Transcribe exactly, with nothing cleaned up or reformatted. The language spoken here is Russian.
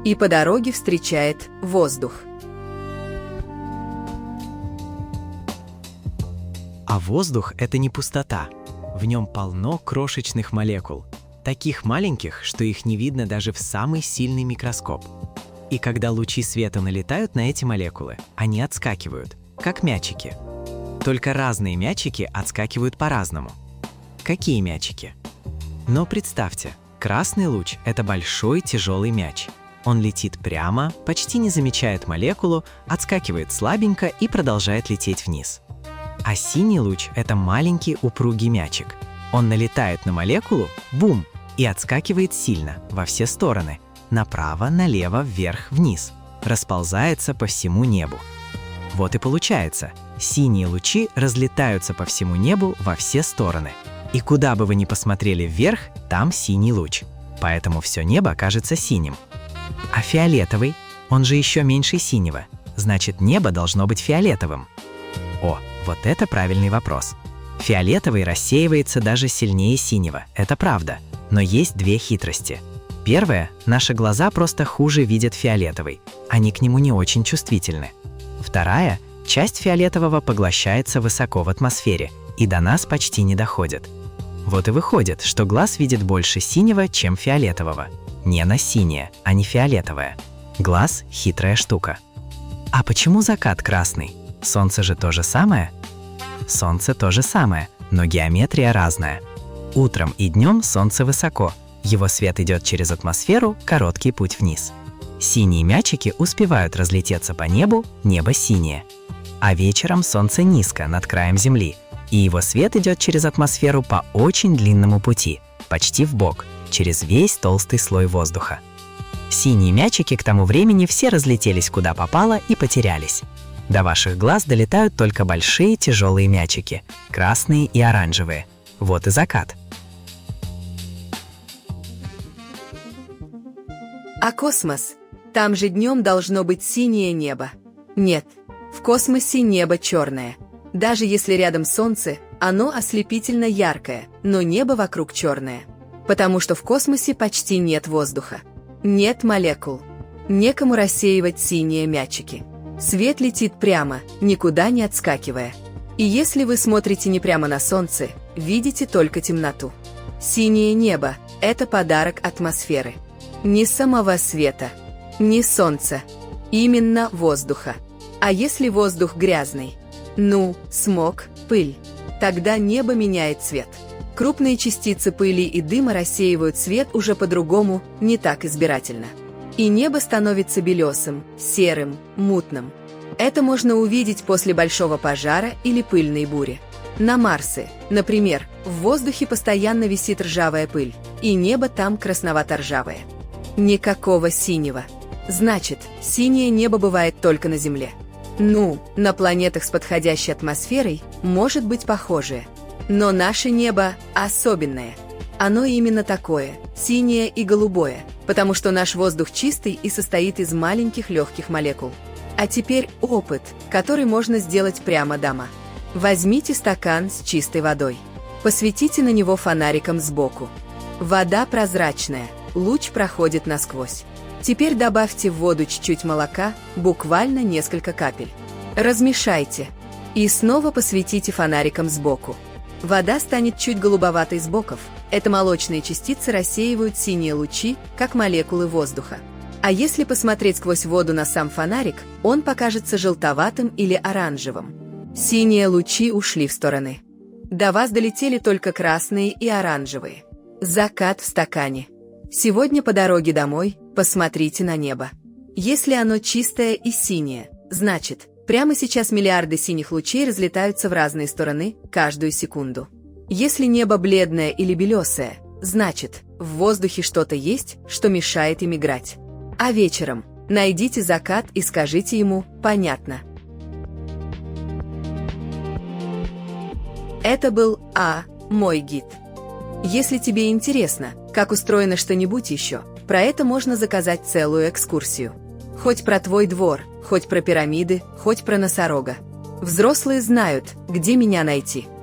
и по дороге встречает воздух. А воздух – это не пустота. В нем полно крошечных молекул, таких маленьких, что их не видно даже в самый сильный микроскоп. И когда лучи света налетают на эти молекулы, они отскакивают, как мячики. Только разные мячики отскакивают по-разному. Какие мячики? Но представьте, красный луч – это большой тяжелый мяч. Он летит прямо, почти не замечает молекулу, отскакивает слабенько и продолжает лететь вниз. А синий луч – это маленький упругий мячик. Он налетает на молекулу – бум! И отскакивает сильно, во все стороны. Направо, налево, вверх, вниз. Расползается по всему небу. Вот и получается, синие лучи разлетаются по всему небу во все стороны. И куда бы вы ни посмотрели вверх, там синий луч. Поэтому все небо кажется синим. А фиолетовый, он же еще меньше синего. Значит, небо должно быть фиолетовым. О, вот это правильный вопрос. Фиолетовый рассеивается даже сильнее синего, это правда. Но есть две хитрости. Первая – наши глаза просто хуже видят фиолетовый, они к нему не очень чувствительны. Вторая – часть фиолетового поглощается высоко в атмосфере и до нас почти не доходит. Вот и выходит, что глаз видит больше синего, чем фиолетового. Не на синее, а не фиолетовое. Глаз – хитрая штука. А почему закат красный? Солнце же то же самое? Солнце то же самое, но геометрия разная. Утром и днем солнце высоко, его свет идет через атмосферу, короткий путь вниз. Синие мячики успевают разлететься по небу, небо синее. А вечером солнце низко, над краем Земли, и его свет идет через атмосферу по очень длинному пути, почти вбок, через весь толстый слой воздуха. Синие мячики к тому времени все разлетелись куда попало и потерялись. До ваших глаз долетают только большие тяжелые мячики, красные и оранжевые. Вот и закат. А космос? Там же днем должно быть синее небо. Нет, в космосе небо черное. Даже если рядом Солнце, оно ослепительно яркое, но небо вокруг черное. Потому что в космосе почти нет воздуха. Нет молекул. Некому рассеивать синие мячики. Свет летит прямо, никуда не отскакивая. И если вы смотрите не прямо на Солнце, видите только темноту. Синее небо – это подарок атмосферы. Не самого света, не Солнца, именно воздуха. А если воздух грязный? Ну, смог, пыль. Тогда небо меняет цвет. Крупные частицы пыли и дыма рассеивают свет уже по-другому, не так избирательно. И небо становится белесым, серым, мутным. Это можно увидеть после большого пожара или пыльной бури. На Марсе, например, в воздухе постоянно висит ржавая пыль, и небо там красновато-ржавое. Никакого синего. Значит, синее небо бывает только на Земле. Ну, на планетах с подходящей атмосферой может быть похожее. Но наше небо особенное. Оно именно такое, синее и голубое, потому что наш воздух чистый и состоит из маленьких легких молекул. А теперь опыт, который можно сделать прямо дома. Возьмите стакан с чистой водой. Посветите на него фонариком сбоку. Вода прозрачная, луч проходит насквозь. Теперь добавьте в воду чуть-чуть молока, буквально несколько капель. Размешайте. И снова посветите фонариком сбоку. Вода станет чуть голубоватой с боков. Это молочные частицы рассеивают синие лучи, как молекулы воздуха. А если посмотреть сквозь воду на сам фонарик, он покажется желтоватым или оранжевым. Синие лучи ушли в стороны. До вас долетели только красные и оранжевые. Закат в стакане. Сегодня по дороге домой посмотрите на небо. Если оно чистое и синее, значит, прямо сейчас миллиарды синих лучей разлетаются в разные стороны каждую секунду. Если небо бледное или белесое, значит, в воздухе что-то есть, что мешает им играть. А вечером найдите закат и скажите ему «понятно». Это был А. Мой гид. Если тебе интересно, как устроено что-нибудь еще, про это можно заказать целую экскурсию. Хоть про твой двор, хоть про пирамиды, хоть про носорога. Взрослые знают, где меня найти.